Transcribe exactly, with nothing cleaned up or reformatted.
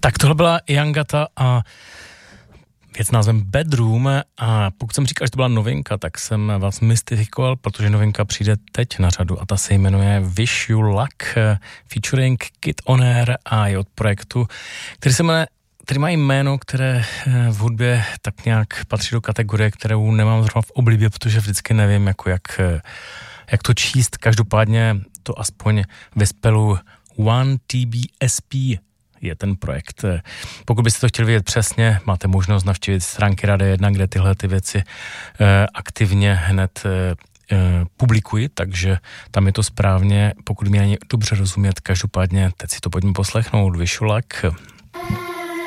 Tak tohle byla Jangata a věc názvem Bedroom a pokud jsem říkal, že to byla novinka, tak jsem vás mystifikoval, protože novinka přijde teď na řadu a ta se jmenuje Wish You Luck featuring Kid On Air a je od projektu, který se jmenuje který má jméno, které v hudbě tak nějak patří do kategorie, kterou nemám zrovna v oblibě, protože vždycky nevím, jako jak, jak to číst. Každopádně to aspoň ve spelu One T B S P je ten projekt. Pokud byste to chtěli vědět přesně, máte možnost navštívit stránky Radia jedna, kde tyhle ty věci eh, aktivně hned eh, publikuji, takže tam je to správně, pokud mi ani dobře rozumět. Každopádně teď si to pojďme poslechnout. Wish You Luck.